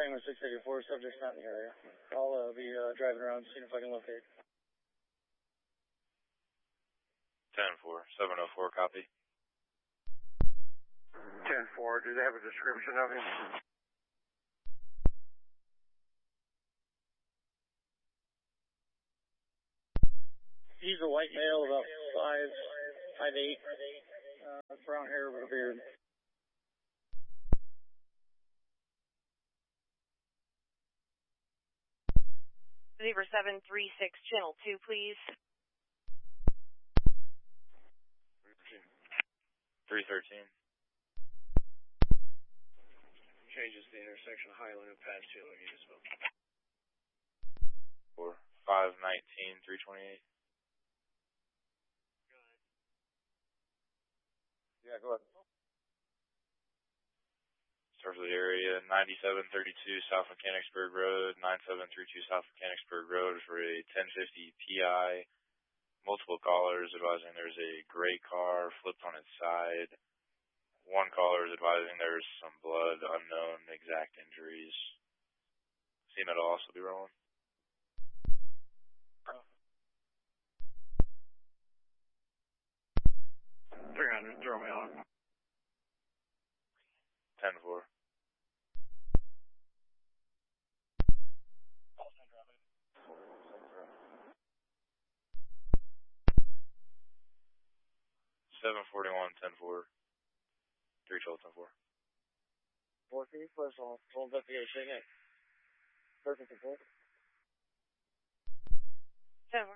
flying with 684, subject's not in the area. I'll be driving around, seeing if I can locate. 10-4, 704, copy. 10-4, do they have a description of him? He's a white male, about 5'8", brown hair with a beard. Zebra 736, channel 2, please. 313. Changes the intersection of Highland and Patchhill. 4, 519, 328. Yeah, go ahead. Start for the area, 9732 South Mechanicsburg Road, 9732 South Mechanicsburg Road for a 1050 PI. Multiple callers advising there's a gray car flipped on its side. One caller is advising there's some blood, unknown exact injuries. CMED will also be rolling. Throw me on. 10-4. Seven 41, 10-4. 312, 10-4. 4-3, first off, full investigation, yeah. Perfect report. 10-4.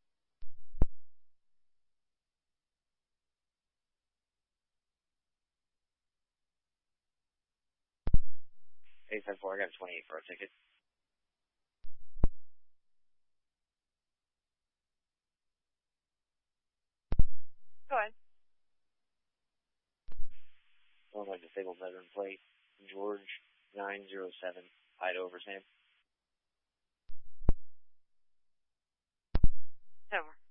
Hey, 10-4, I got a 28 for a ticket. Go ahead. Sounds like disabled veteran plate, George 907, Idaho over Sam. 10-4.